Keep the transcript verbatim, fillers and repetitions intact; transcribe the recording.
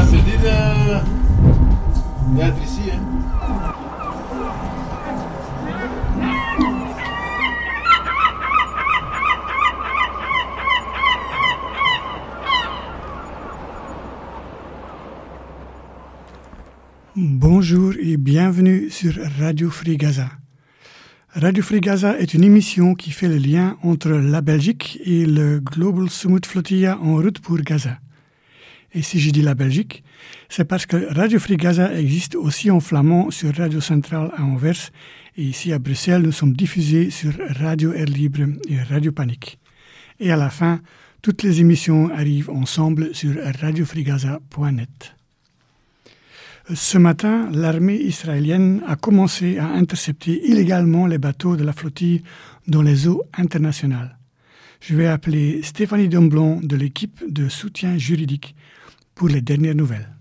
se dit de... d'être ici. Hein. Bonjour et bienvenue sur Radio Free Gaza. Radio Free Gaza est une émission qui fait le lien entre la Belgique et le Global Summit Flotilla en route pour Gaza. Et si je dis la Belgique, c'est parce que Radio Free Gaza existe aussi en flamand sur Radio Centrale à Anvers et ici à Bruxelles, nous sommes diffusés sur Radio Air Libre et Radio Panique. Et à la fin, toutes les émissions arrivent ensemble sur radio free gaza point net. Ce matin, l'armée israélienne a commencé à intercepter illégalement les bateaux de la flottille dans les eaux internationales. Je vais appeler Stéphanie Domblon de l'équipe de soutien juridique pour les dernières nouvelles.